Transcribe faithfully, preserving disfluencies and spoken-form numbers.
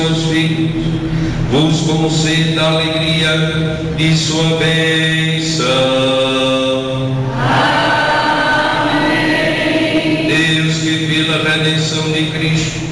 seus filhos, vos conceda a alegria de sua bênção. Amém. Deus, que pela redenção de Cristo